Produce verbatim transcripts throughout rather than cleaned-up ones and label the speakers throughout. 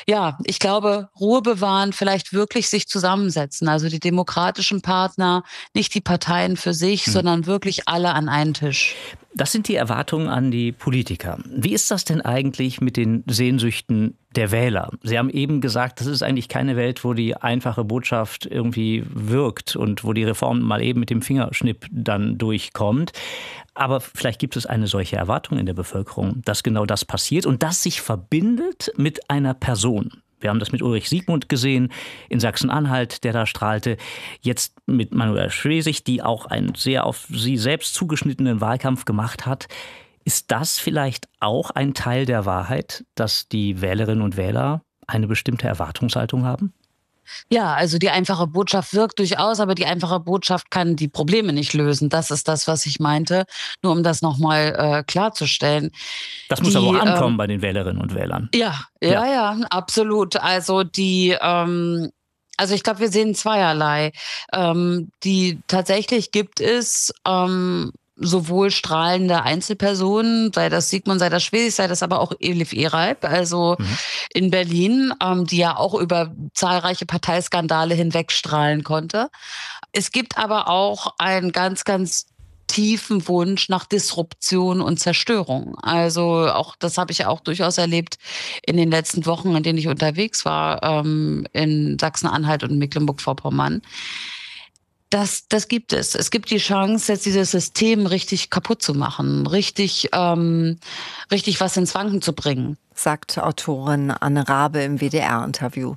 Speaker 1: Ja, ich glaube, Ruhe bewahren, vielleicht wirklich sich zusammensetzen. Also die demokratischen Partner, nicht die Parteien für sich,
Speaker 2: Hm.
Speaker 1: sondern wirklich alle an einen Tisch.
Speaker 2: Das sind die Erwartungen an die Politiker. Wie ist das denn eigentlich mit den Sehnsüchten der Wähler? Sie haben eben gesagt, das ist eigentlich keine Welt, wo die einfache Botschaft irgendwie wirkt und wo die Reform mal eben mit dem Fingerschnipp dann durchkommt. Aber vielleicht gibt es eine solche Erwartung in der Bevölkerung, dass genau das passiert und das sich verbindet mit einer Person. Wir haben das mit Ulrich Siegmund gesehen in Sachsen-Anhalt, der da strahlte. Jetzt mit Manuela Schwesig, die auch einen sehr auf sie selbst zugeschnittenen Wahlkampf gemacht hat. Ist das vielleicht auch ein Teil der Wahrheit, dass die Wählerinnen und Wähler eine bestimmte Erwartungshaltung haben?
Speaker 1: Ja, also die einfache Botschaft wirkt durchaus, aber die einfache Botschaft kann die Probleme nicht lösen. Das ist das, was ich meinte, nur um das noch mal äh, klarzustellen.
Speaker 2: Das muss
Speaker 1: Die,
Speaker 2: aber auch ankommen
Speaker 1: ähm,
Speaker 2: bei den Wählerinnen und Wählern.
Speaker 1: Ja, ja, ja, absolut. Also die, ähm, also ich glaube, wir sehen zweierlei. Ähm, die tatsächlich gibt es ähm, sowohl strahlende Einzelpersonen, sei das Sigmund, sei das Schwesig, sei das aber auch Elif Ereib, also
Speaker 2: Mhm.
Speaker 1: in Berlin, ähm, die ja auch über zahlreiche Parteiskandale hinweg strahlen konnte. Es gibt aber auch einen ganz, ganz tiefen Wunsch nach Disruption und Zerstörung. Also auch das habe ich ja auch durchaus erlebt in den letzten Wochen, in denen ich unterwegs war, ähm, in Sachsen-Anhalt und Mecklenburg-Vorpommern. Das, das gibt es. Es gibt die Chance, jetzt dieses System richtig kaputt zu machen, richtig, ähm, richtig was ins Wanken zu bringen.
Speaker 3: Sagt Autorin Anne Rabe im W D R-Interview.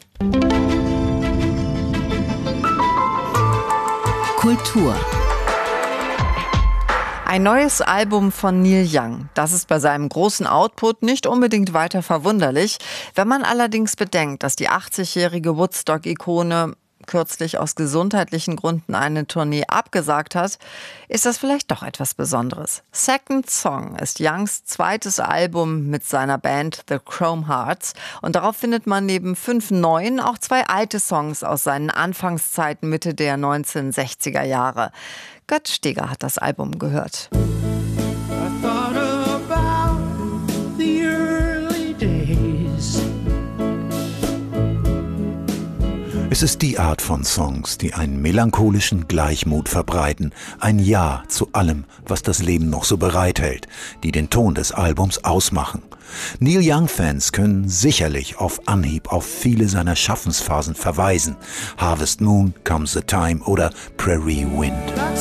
Speaker 4: Kultur.
Speaker 3: Ein neues Album von Neil Young. Das ist bei seinem großen Output nicht unbedingt weiter verwunderlich. Wenn man allerdings bedenkt, dass die achtzigjährige Woodstock-Ikone kürzlich aus gesundheitlichen Gründen eine Tournee abgesagt hat, ist das vielleicht doch etwas Besonderes. Second Song ist Youngs zweites Album mit seiner Band The Chrome Hearts und darauf findet man neben fünf neuen auch zwei alte Songs aus seinen Anfangszeiten Mitte der neunzehnhundertsechziger Jahre. Götz Steger hat das Album gehört.
Speaker 5: Es ist die Art von Songs, die einen melancholischen Gleichmut verbreiten, ein Ja zu allem, was das Leben noch so bereithält, die den Ton des Albums ausmachen. Neil Young-Fans können sicherlich auf Anhieb auf viele seiner Schaffensphasen verweisen. Harvest Moon, Comes the Time oder Prairie Wind.